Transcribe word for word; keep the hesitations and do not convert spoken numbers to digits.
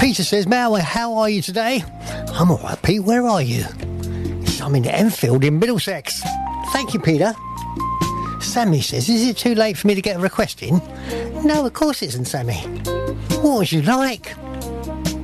Peter says, Mal, how are you today? I'm all right, Pete. Where are you? I'm in Enfield in Middlesex. Thank you, Peter. Sammy says, is it too late for me to get a request in? No, of course it isn't, Sammy. What would you like?